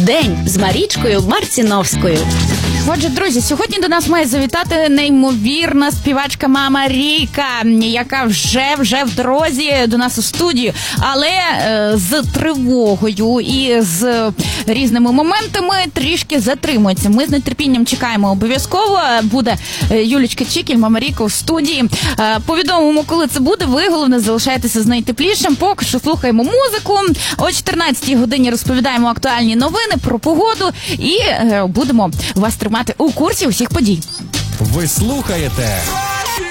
День з Марічкою Марціновською. Отже, друзі, сьогодні до нас має завітати неймовірна співачка Мама Ріка, яка вже в дорозі до нас у студію, але з тривогою і з різними моментами трішки затримується. Ми з нетерпінням чекаємо обов'язково. Буде Юлічка Чікіль, Мама Ріка у студії. Повідомимо, коли це буде. Ви, головне, залишайтеся з найтеплішим. Поки що слухаємо музику. О 14-й годині розповідаємо актуальні новини про погоду і будемо вас тримати у курсі усіх подій. Ви слухаєте